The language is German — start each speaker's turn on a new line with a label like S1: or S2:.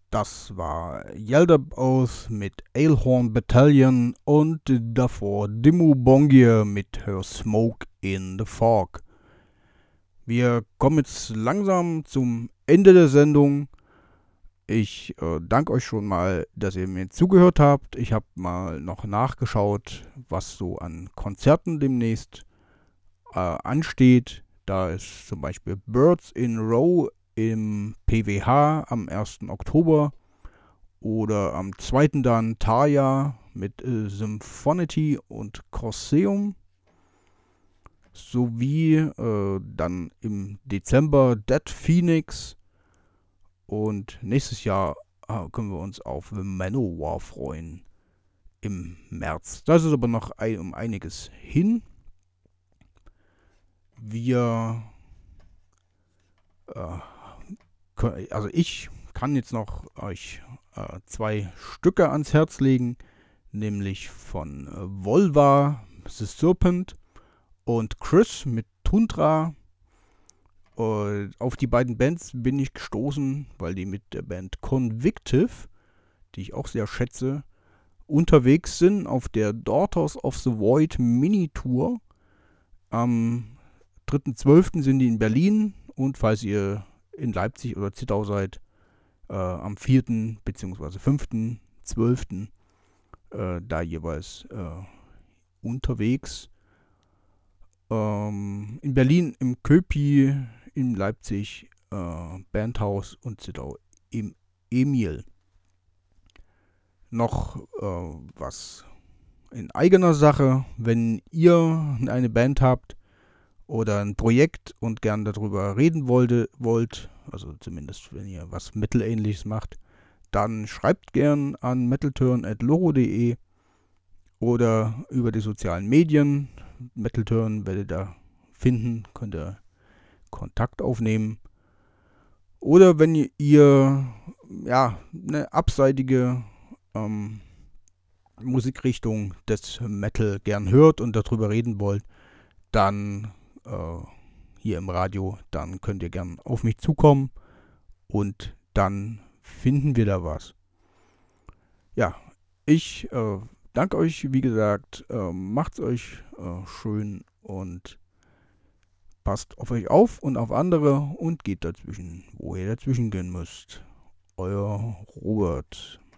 S1: Das war Yeldup Oath mit Alehorn Battalion und davor Dimmu Borgir mit Her Smoke in the Fog. Wir kommen jetzt langsam zum Ende der Sendung. Ich danke euch schon mal, dass ihr mir zugehört habt. Ich habe mal noch nachgeschaut, was so an Konzerten demnächst ansteht. Da ist zum Beispiel Birds in Row im PWH am 1. Oktober oder am 2. dann Tarja mit Symphonity und Colosseum sowie dann im Dezember Dead Phoenix und nächstes Jahr können wir uns auf The Manowar freuen im März. Das ist aber noch um einiges hin. Wir also ich kann jetzt noch euch 2 Stücke ans Herz legen, nämlich von Volva, The Serpent und Chris mit Tundra. Und auf die beiden Bands bin ich gestoßen, weil die mit der Band Convictive, die ich auch sehr schätze, unterwegs sind auf der Daughters of the Void Mini-Tour. Am 3.12. sind die in Berlin und falls ihr in Leipzig oder Zittau seid, am 4. bzw. 5.12. Da jeweils unterwegs. In Berlin im Köpi, in Leipzig Bandhaus und Zittau im Emil. Noch was in eigener Sache, wenn ihr eine Band habt oder ein Projekt und gern darüber reden wollt, also zumindest wenn ihr was Metal-ähnliches macht, dann schreibt gern an metalturn@loro.de oder über die sozialen Medien. Metalturn werdet ihr finden, könnt ihr Kontakt aufnehmen. Oder wenn ihr eine abseitige Musikrichtung des Metal gern hört und darüber reden wollt, dann hier im Radio, dann könnt ihr gern auf mich zukommen und dann finden wir da was. Ja, ich danke euch, wie gesagt, macht's euch schön und passt auf euch auf und auf andere und geht dazwischen, wo ihr dazwischen gehen müsst. Euer Robert.